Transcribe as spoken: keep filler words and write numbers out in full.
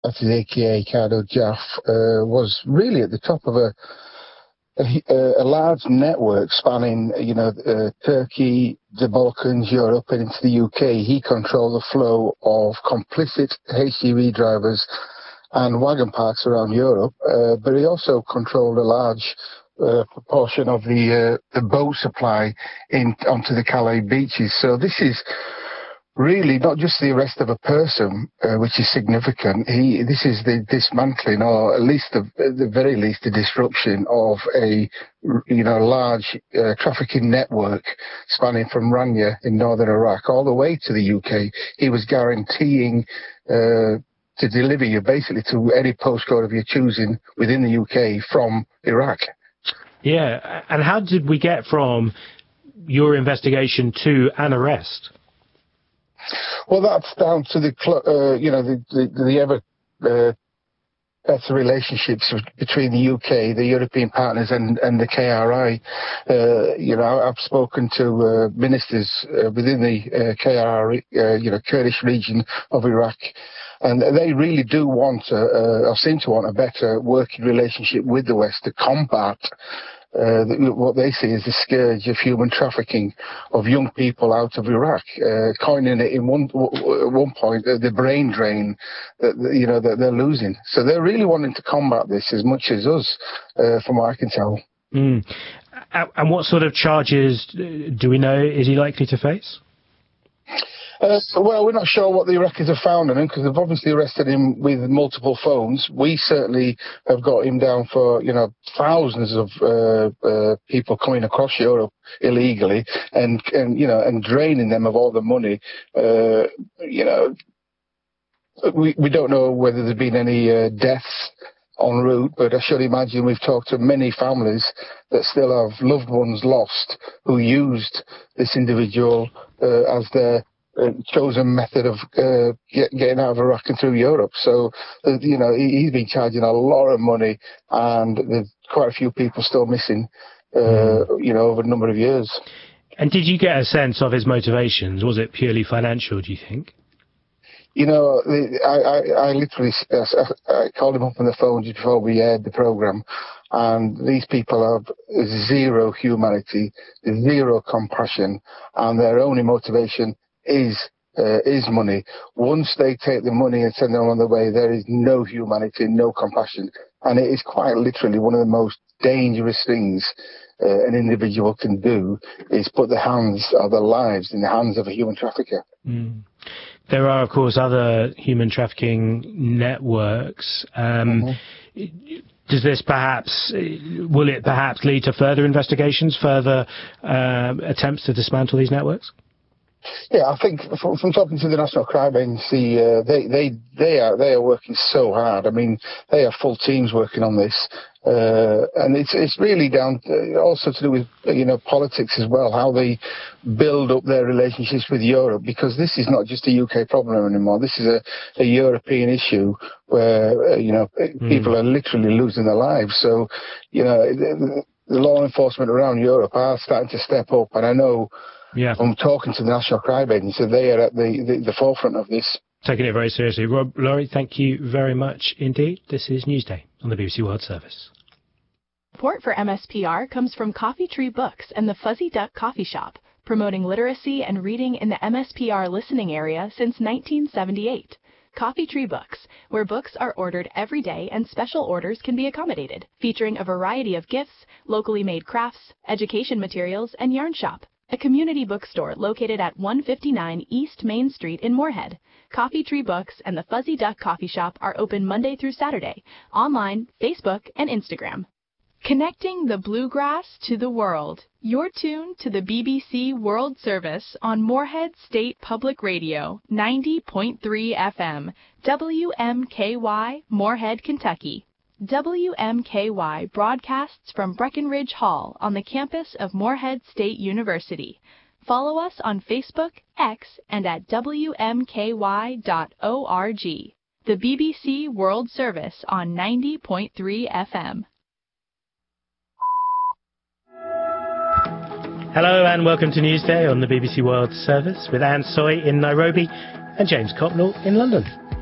that is A K A Kado Jaff, uh, was really at the top of a a, a large network spanning, you know, uh, Turkey, the Balkans, Europe, and into the U K. He controlled the flow of complicit H G V drivers and wagon parks around Europe, uh, but he also controlled a large uh, proportion of the uh, the boat supply in onto the Calais beaches. So this is really not just the arrest of a person, uh, which is significant. He, this is the dismantling, or at least the, at the very least, the disruption of a, you know, large uh, trafficking network spanning from Rania in northern Iraq all the way to the U K. He was guaranteeing uh, to deliver you basically to any postcode of your choosing within the U K from Iraq. Yeah, and how did we get from your investigation to an arrest? Well, that's down to the, uh, you know, the, the, the ever uh, better relationships between the U K, the European partners, and, and the K R I. Uh, you know, I've spoken to uh, ministers uh, within the uh, K R I, uh, you know, Kurdish region of Iraq, and they really do want, uh, uh, or seem to want, a better working relationship with the West to combat Uh, what they see as the scourge of human trafficking of young people out of Iraq, uh, coining it in one one point uh, the brain drain that you know that they're losing. So they're really wanting to combat this as much as us, uh, from what I can tell. Mm. And what sort of charges do we know is he likely to face? Uh, well, we're not sure what the Iraqis have found on him, because they've obviously arrested him with multiple phones. We certainly have got him down for, you know, thousands of uh, uh, people coming across Europe illegally and, and, you know, and draining them of all the money. Uh, you know, we, we don't know whether there's been any uh, deaths en route, but I should imagine we've talked to many families that still have loved ones lost who used this individual uh, as their Uh, chosen method of uh, get, getting out of Iraq and through Europe. So, uh, you know, he, he's been charging a lot of money, and there's quite a few people still missing, uh, mm. you know, over a number of years. And did you get a sense of his motivations? Was it purely financial, do you think? You know, I, I, I literally I called him up on the phone just before we aired the programme, and these people have zero humanity, zero compassion, and their only motivation is uh, is money. Once they take the money and send them on their way, there is no humanity, no compassion, and it is quite literally one of the most dangerous things uh, an individual can do, is put their hands or their lives in the hands of a human trafficker. Mm. There are, of course, other human trafficking networks. Um, mm-hmm. Does this perhaps, will it perhaps lead to further investigations, further uh, attempts to dismantle these networks? Yeah, I think from, from talking to the National Crime Agency, uh, they they they are they are working so hard. I mean, they have full teams working on this, uh, and it's it's really down to, also to do with you know politics as well, how they build up their relationships with Europe, because this is not just a U K problem anymore. This is a, a European issue where uh, you know mm. people are literally losing their lives. So, you know, the, the law enforcement around Europe are starting to step up, and I know. Yeah. From talking to the National Crime Agency, they are at the, the, the forefront of this. Taking it very seriously. Rob Laurie, thank you very much indeed. This is Newsday on the B B C World Service. Support for M S P R comes from Coffee Tree Books and the Fuzzy Duck Coffee Shop, promoting literacy and reading in the M S P R listening area since nineteen seventy-eight. Coffee Tree Books, where books are ordered every day and special orders can be accommodated, featuring a variety of gifts, locally made crafts, education materials, and yarn shop. A community bookstore located at one fifty-nine East Main Street in Moorhead. Coffee Tree Books and the Fuzzy Duck Coffee Shop are open Monday through Saturday, online, Facebook, and Instagram. Connecting the bluegrass to the world. You're tuned to the B B C World Service on Moorhead State Public Radio, ninety point three F M, W M K Y, Moorhead, Kentucky. W M K Y broadcasts from Breckenridge Hall on the campus of Moorhead State University. Follow us on Facebook, X, and at W M K Y dot org. The B B C World Service on ninety point three F M. Hello and welcome to Newsday on the B B C World Service with Anne Soy in Nairobi and James Copnell in London.